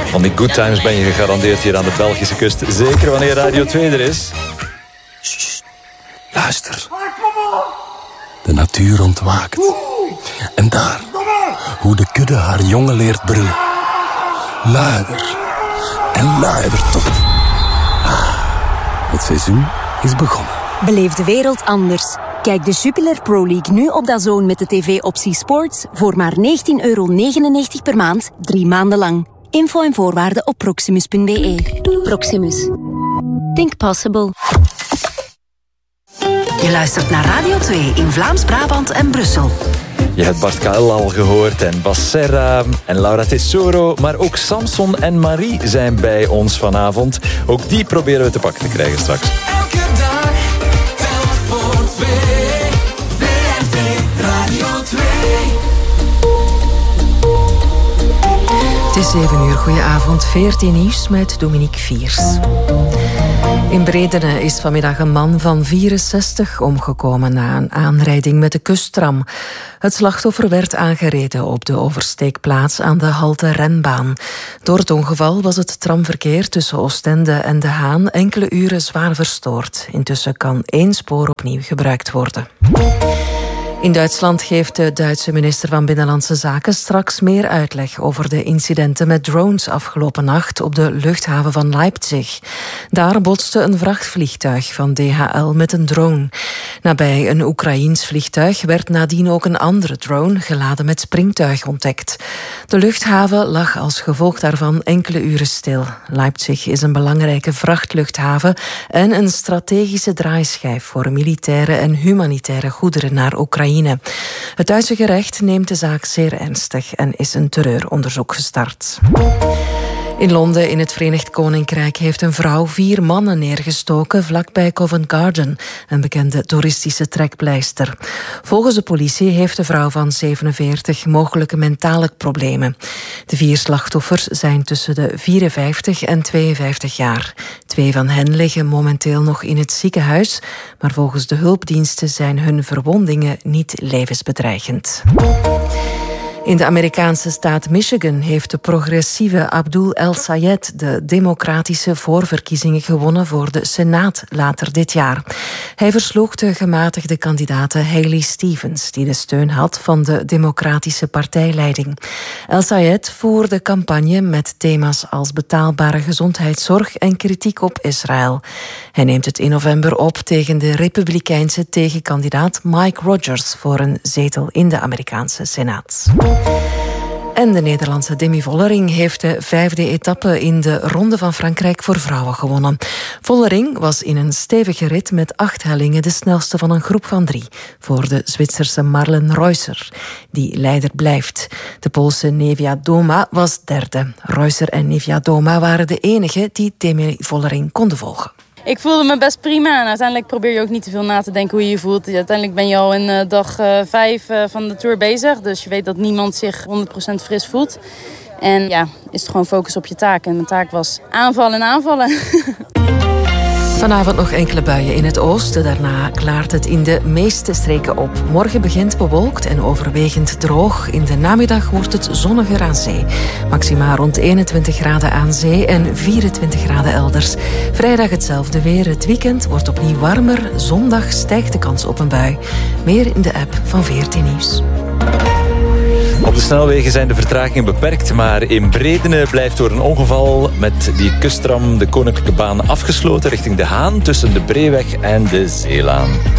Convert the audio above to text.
Van die good times ben je gegarandeerd hier aan de Belgische kust. Zeker wanneer Radio 2 er is. Sst, luister. De natuur ontwaakt. En daar, hoe de kudde haar jongen leert brullen. Luider en luider tot. Het seizoen is begonnen. Beleef de wereld anders. Kijk de Jupiler Pro League nu op DAZN met de tv-optie Sports voor maar €19,99 per maand, 3 maanden lang. Info en voorwaarden op proximus.be. Proximus. Think possible. Je luistert naar Radio 2 in Vlaams-Brabant en Brussel. Je hebt Bart Kael al gehoord en Bas Serra en Laura Tesoro. Maar ook Samson en Marie zijn bij ons vanavond. Ook die proberen we te pakken te krijgen straks. Elke dag, telk voor 2. VRT Radio 2. Het is 7 uur. Goedenavond. VRT Nieuws met Dominique Viers. In Bredene is vanmiddag een man van 64 omgekomen na een aanrijding met de kusttram. Het slachtoffer werd aangereden op de oversteekplaats aan de Halte Renbaan. Door het ongeval was het tramverkeer tussen Oostende en De Haan enkele uren zwaar verstoord. Intussen kan 1 spoor opnieuw gebruikt worden. In Duitsland geeft de Duitse minister van Binnenlandse Zaken straks meer uitleg over de incidenten met drones afgelopen nacht op de luchthaven van Leipzig. Daar botste een vrachtvliegtuig van DHL met een drone. Nabij een Oekraïens vliegtuig werd nadien ook een andere drone geladen met springtuig ontdekt. De luchthaven lag als gevolg daarvan enkele uren stil. Leipzig is een belangrijke vrachtluchthaven en een strategische draaischijf voor militaire en humanitaire goederen naar Oekraïne. Het Duitse gerecht neemt de zaak zeer ernstig en is een terreuronderzoek gestart. In Londen, in het Verenigd Koninkrijk, heeft een vrouw 4 mannen neergestoken vlakbij Covent Garden, een bekende toeristische trekpleister. Volgens de politie heeft de vrouw van 47 mogelijke mentale problemen. De 4 slachtoffers zijn tussen de 54 en 52 jaar. 2 van hen liggen momenteel nog in het ziekenhuis, maar volgens de hulpdiensten zijn hun verwondingen niet levensbedreigend. In de Amerikaanse staat Michigan heeft de progressieve Abdul El-Sayed de democratische voorverkiezingen gewonnen voor de Senaat later dit jaar. Hij versloeg de gematigde kandidate Haley Stevens, die de steun had van de democratische partijleiding. El-Sayed voerde campagne met thema's als betaalbare gezondheidszorg en kritiek op Israël. Hij neemt het in november op tegen de republikeinse tegenkandidaat Mike Rogers voor een zetel in de Amerikaanse Senaat. En de Nederlandse Demi Vollering heeft de 5e etappe in de Ronde van Frankrijk voor vrouwen gewonnen. Vollering was in een stevige rit met 8 hellingen de snelste van een groep van 3... voor de Zwitserse Marlen Reusser, die leider blijft. De Poolse Niewiadoma was 3e. Reusser en Niewiadoma waren de enigen die Demi Vollering konden volgen. Ik voelde me best prima en uiteindelijk probeer je ook niet te veel na te denken hoe je je voelt. Uiteindelijk ben je al in dag 5 van de Tour bezig, dus je weet dat niemand zich 100% fris voelt. En ja, is het gewoon focus op je taak. En mijn taak was aanvallen en aanvallen. Vanavond nog enkele buien in het oosten. Daarna klaart het in de meeste streken op. Morgen begint bewolkt en overwegend droog. In de namiddag wordt het zonniger aan zee. Maxima rond 21 graden aan zee en 24 graden elders. Vrijdag hetzelfde weer. Het weekend wordt opnieuw warmer. Zondag stijgt de kans op een bui. Meer in de app van VRT Nieuws. Op de snelwegen zijn de vertragingen beperkt, maar in Bredene blijft door een ongeval met die kusttram de Koninklijke Baan afgesloten richting De Haan tussen de Breeweg en de Zeelaan.